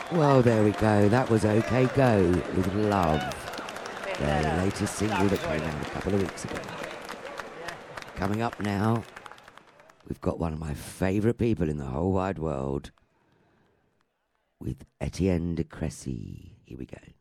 Well, there we go. That was OK Go with Love, their latest single that came out a couple of weeks ago. Coming up now, we've got one of my favourite people in the whole wide world with Etienne de Crécy. Here we go.